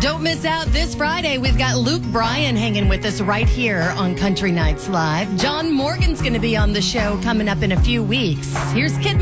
Don't miss out this Friday. We've got Luke Bryan hanging with us right here on Country Nights Live. John Morgan's going to be on the show coming up in a few weeks. Here's Kid